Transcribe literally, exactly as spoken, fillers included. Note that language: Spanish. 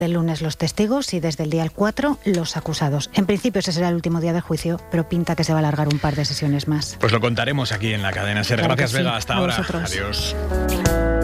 El lunes los testigos y desde el día cuatro los acusados. En principio ese será el último día de juicio, pero pinta que se va a alargar un par de sesiones más. Pues lo contaremos aquí en la cadena SER. Claro Gracias, que sí. Vega. Hasta A ahora. vosotros. Adiós.